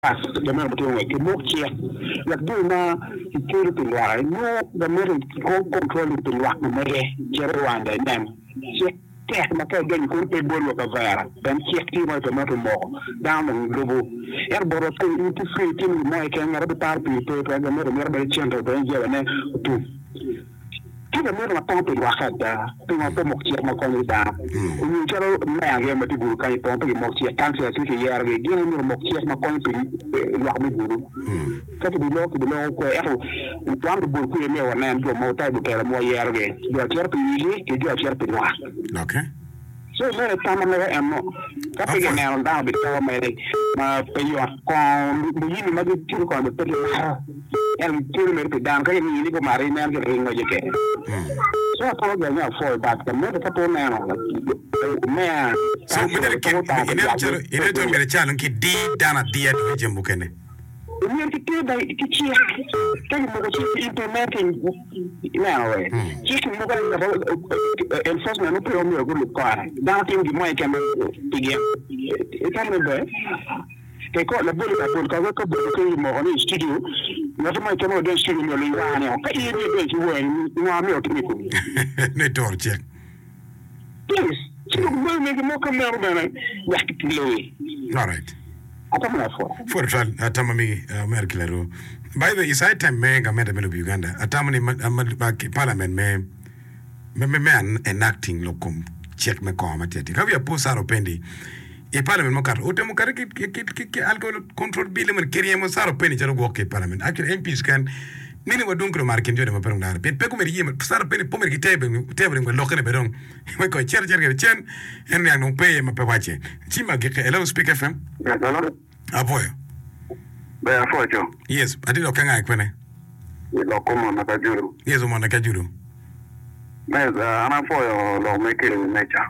the man doing it. You look here, like do now, you kill it in line. No, the middle control it in rock, the Mary, Jerwanda, and then check my car, then you could pay board of a vara, then check him out a matter more down and global. Everybody into free team, my can have the party paper and the middle, everybody change of the angel and then two. The middle of pumping Wakada, being a Moxia Maconida. You tell me again, but you can't pump Moxia, cancer, I think a year again, Moxia Maconidi, Yamibu. Cut to be low to the low, one of the book, we may or name to a motor to tell a more year again. You are careful, you are careful. Okay. So many time and more. Cutting now down before my you are gone, the mother took on the petty and two minutes down, getting illegal marine and getting educated. So I told them for back the medical man. So, in a channel, deep down at the end of Jambukene. We have to do by teaching implementing now. Chicken enforcement of your good car. Doubting the mic can begin. It can be. They call the bullet I put a couple of in studio. Not my camera don't studio in your pay you when you are not to me. No check. Yes, you will make a more commitment. All right. For Atamami Merclero. By the side time, Meg, met a middle of Uganda. Atamani Parliament man enacting locum check me commatetic. Have you post out pendi? A parliament mocker, Utemokari alcohol control bill and carry a Saro penny to walk a parliament. Actually, MPs can. Nini wa dunkro markin jode ma perong dar pet pe ko meri yema sar pe po meri tebe ngwe lokene bedong we ko cher chen en yang no pe ma pe wache chima ge hello speak FM apoyo be afojo yes ati lo kanga kwene lo komo na kajuru yes mo na kajuru meza ana foyo lo mekele mecha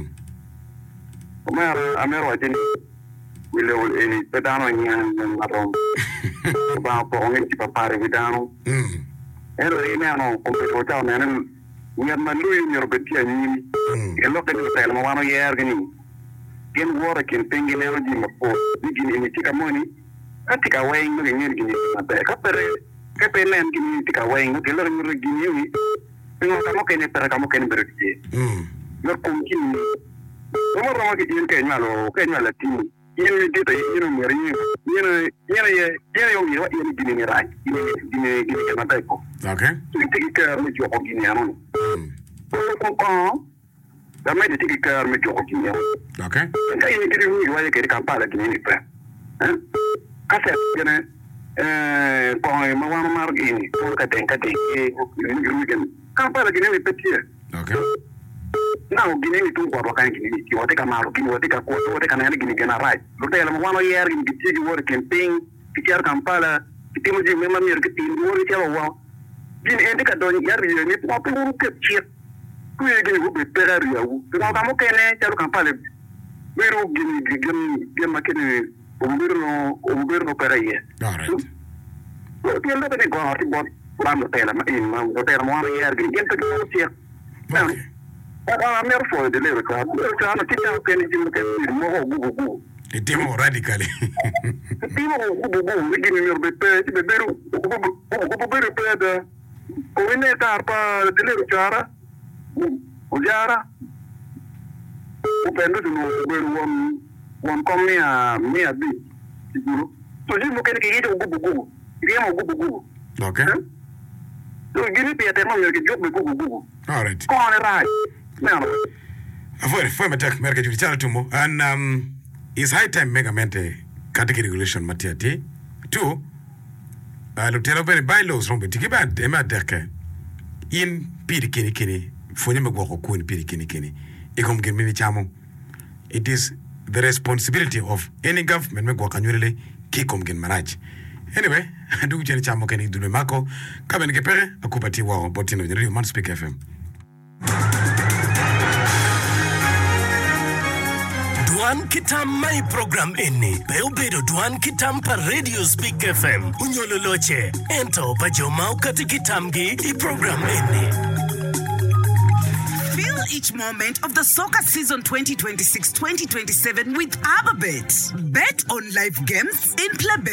amero ajeni wile eni pedano nyan marom ba po ngi ti papare vidano ero ine ano kompeto ta menen nyan mandu ni robeti ani e lo ke tel mo wano yer gni gen wora ken pengi ne odi mo po digini ni tika moni atika way ngi ni gni mabe ka pe len gni tika way ngi lo ngi gni wi ngo ta mo ken pere ka mo ken berti yo kum kini mo ro ke yen ke nyalo tini yen dita yen meri yen yo mi yen gini ni rai gini ke na dai ko okay tiki ka me jo ko gini anu ko da me tiki ka me jo ko gini okay ka yen gini ni wa ke ka pa la gini ni pa ka se gene ko ma wa ma gini ko ka den gini ka pa la gini ni petie okay now gini ni tu kwa kan gini ki wote ka maru ki wote ka ko wote ka na gini gena right lo tele mo wano yer gini ki wor campaign ki ker Kampala ki timo ji mema mir ki tin wor ki wa gini ende ka don yer ni po po ke chi ku ye gini ku be pera ria wu ko ka mo kene ker Kampala beru gini ma kene umbirno pera ye lo tele be ko ha ti bo ram tele ma in ma lo tele mo wano yer gini ente ko chi I'm never for the lyrical. I'm not going to more Google. The demo radically. The demo, we give you the pay, the better pay. When they are the little Jara, Ujara, open to one come near a bit. So you can get a Google. Google. Okay. So give me a demo, you can joke with Google. All right. Go on, right. Foi matak merka juli chala tumo and is high time mega mente category regulation matiati two lutero very bylaws rombe tikiba ema deke in piri kini fonye megwako ku in piri kini ikom gimini chamo it is the responsibility of any government megwaka nywele kikom gin manage anyway ndugu cheni chamo keni dume mako kama nikepere akupati wao botino radio man speak FM Duan Kitam my program inni. Beobedo Duan Kitam pa Radio Speak FM. Unyolo loche. Ento pa jomau kati kitamgi I program inni. Feel each moment of the soccer season 2026-2027 with ABBA Bet. Bet on live games in play.